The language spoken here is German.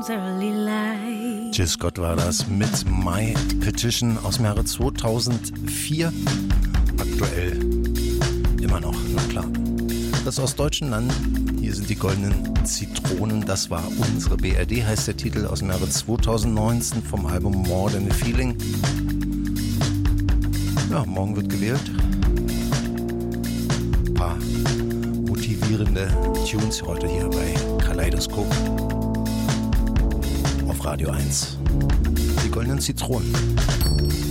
Jill Scott war das mit My Petition aus dem Jahre 2004. Aktuell immer noch, na klar. Das aus deutschen Landen, hier sind die goldenen Zitronen, das war unsere BRD, heißt der Titel, aus dem Jahre 2019 vom Album More Than a Feeling. Ja, morgen wird gewählt. Ein paar motivierende Tunes heute hier bei Kaleidoskop auf Radio 1. Die goldenen Zitronen.